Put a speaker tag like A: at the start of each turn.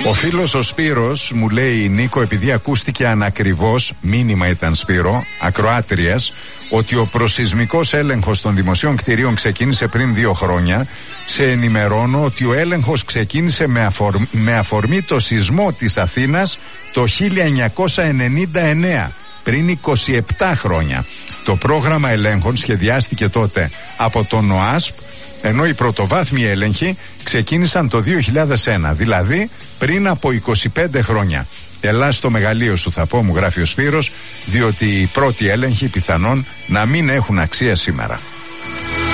A: Ο φίλος ο Σπύρος μου λέει, Νίκο, επειδή ακούστηκε ανακριβώς, μήνυμα ήταν Σπύρο, ακροάτριας, ότι ο προσεισμικός έλεγχος των δημοσίων κτηρίων ξεκίνησε πριν 2 χρόνια, σε ενημερώνω ότι ο έλεγχος ξεκίνησε με αφορμή το σεισμό της Αθήνας το 1999, πριν 27 χρόνια. Το πρόγραμμα ελέγχων σχεδιάστηκε τότε από τον ΟΑΣΠ, ενώ οι πρωτοβάθμιοι έλεγχοι ξεκίνησαν το 2001, δηλαδή πριν από 25 χρόνια. Ελά στο μεγαλείο σου, θα πω, μου γράφει ο Σπύρος, διότι οι πρώτοι έλεγχοι πιθανόν να μην έχουν αξία σήμερα.